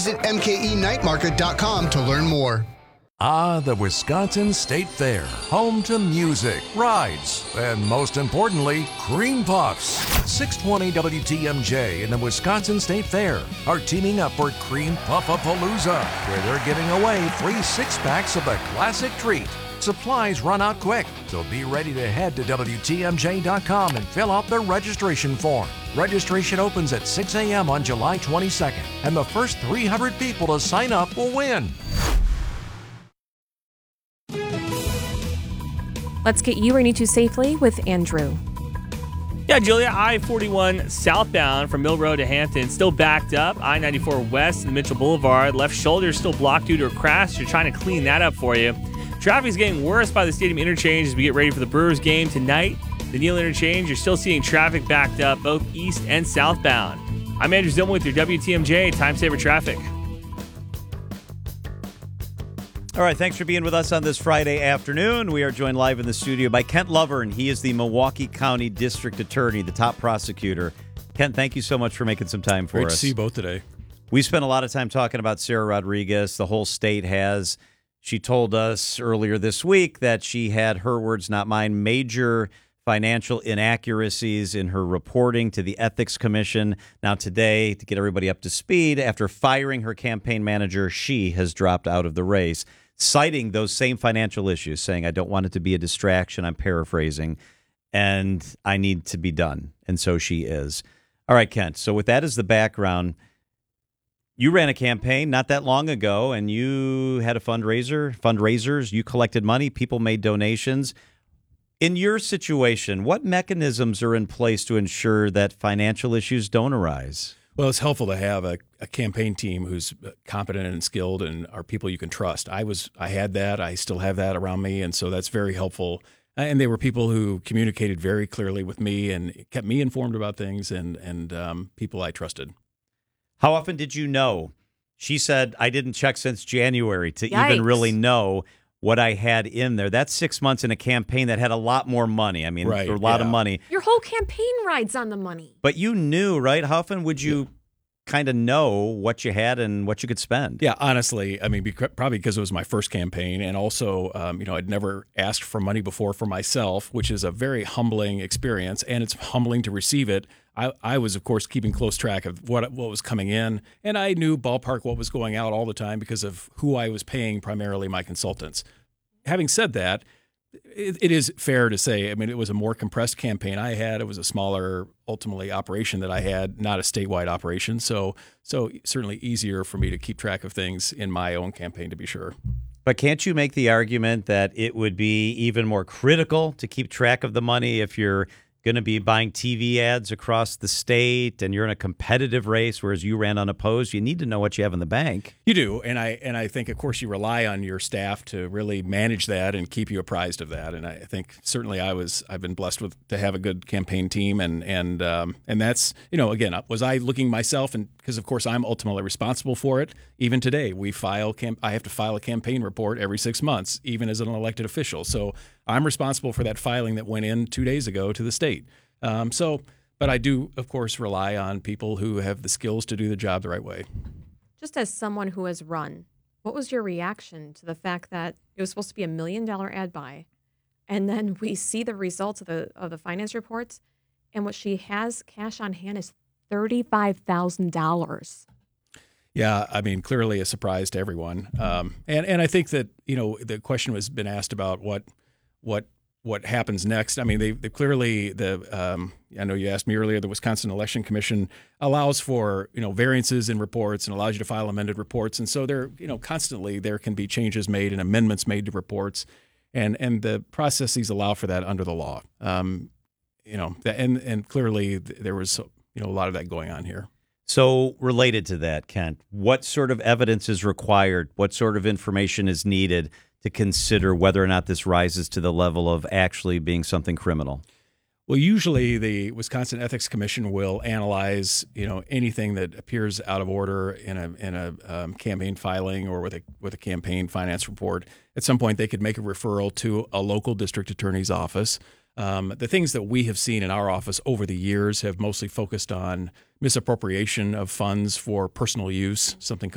Visit mkenightmarket.com to learn more. The Wisconsin State Fair, home to music, rides, and most importantly, cream puffs. 620 WTMJ and the Wisconsin State Fair are teaming up for Cream Puff-a-Palooza, where they're giving away free six-packs of the classic treat. Supplies run out quick, so be ready to head to WTMJ.com and fill out the registration form. Registration opens at 6 a.m. on July 22nd, and the first 300 people to sign up will win. Let's get you where you need to safely with Andrew. Yeah, Julia, I-41 southbound from Mill Road to Hampton, still backed up. I-94 west and Mitchell Boulevard. Left shoulder is still blocked due to a crash. You're trying to clean that up for you. Traffic's getting worse by the Stadium Interchange as we get ready for the Brewers game tonight. The Neal Interchange, you're still seeing traffic backed up both east and southbound. I'm Andrew Zillman with your WTMJ Time Saver Traffic. All right, thanks for being with us on this Friday afternoon. We are joined live in the studio by Kent Lovern. He is the Milwaukee County District Attorney, the top prosecutor. Kent, thank you so much for making some time for us. Great to see you both today. We spent a lot of time talking about Sarah Rodriguez. The whole state has. She told us earlier this week that she had, her words, not mine, major financial inaccuracies in her reporting to the Ethics Commission. Now today, to get everybody up to speed, after firing her campaign manager, she has dropped out of the race, citing those same financial issues, saying, I don't want it to be a distraction, I'm paraphrasing, and I need to be done. And so she is. All right, Kent, so with that as the background, you ran a campaign not that long ago, and you had a fundraisers, you collected money, people made donations. In your situation, what mechanisms are in place to ensure that financial issues don't arise? Well, it's helpful to have a campaign team who's competent and skilled and are people you can trust. I had that. I still have that around me, and so that's very helpful. And they were people who communicated very clearly with me and kept me informed about things and people I trusted. How often did you know? She said, I didn't check since January to Yikes. even really know what I had in there. That's 6 months in a campaign that had a lot more money. I mean, Right, a lot of money. Your whole campaign rides on the money. But you knew, right? How often would you kind of know what you had and what you could spend? Yeah, honestly, I mean, probably because it was my first campaign, and also, I'd never asked for money before for myself, which is a very humbling experience, and it's humbling to receive it. I was, of course, keeping close track of what was coming in, and I knew ballpark what was going out all the time because of who I was paying, primarily my consultants. Having said that, it is fair to say, I mean, it was a more compressed campaign I had. It was a smaller, ultimately, operation that I had, not a statewide operation. So certainly easier for me to keep track of things in my own campaign, to be sure. But can't you make the argument that it would be even more critical to keep track of the money if you're going to be buying TV ads across the state and you're in a competitive race, whereas you ran unopposed? You need to know what you have in the bank. You do, and I think, of course, you rely on your staff to really manage that and keep you apprised of that. And I think certainly I've been blessed to have a good campaign team, and that's, again, was I looking myself, and because of course I'm ultimately responsible for it. Even today, I have to file a campaign report every 6 months, even as an elected official. So I'm responsible for that filing that went in 2 days ago to the state. But I do, of course, rely on people who have the skills to do the job the right way. Just as someone who has run, what was your reaction to the fact that it was supposed to be $1 million ad buy, and then we see the results of the finance reports, and what she has cash on hand is $35,000? Yeah, I mean, clearly a surprise to everyone. And I think that, the question has been asked about what happens next. I mean, they clearly, I know you asked me earlier, the Wisconsin Election Commission allows for, variances in reports and allows you to file amended reports. And so constantly there can be changes made and amendments made to reports. And the processes allow for that under the law. And clearly there was, a lot of that going on here. So related to that, Kent, what sort of evidence is required? What sort of information is needed to consider whether or not this rises to the level of actually being something criminal? Well, usually the Wisconsin Ethics Commission will analyze, anything that appears out of order in a campaign filing or with a campaign finance report. At some point, they could make a referral to a local district attorney's office. The things that we have seen in our office over the years have mostly focused on misappropriation of funds for personal use, something